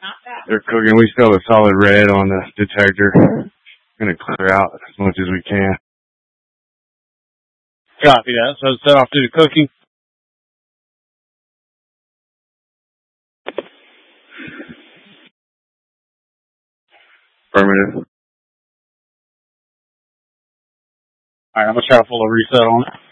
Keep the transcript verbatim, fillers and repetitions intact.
They're cooking. We still have a solid red on the detector. Going to clear out as much as we can. Copy that. So set off to the cooking. Affirmative. All right, I'm going to try to pull a reset on it.